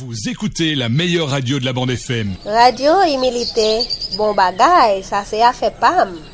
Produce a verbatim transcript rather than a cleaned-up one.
Vous écoutez la meilleure radio de la bande F M. Radio Imilité, bon bagay, ça c'est à fait pam.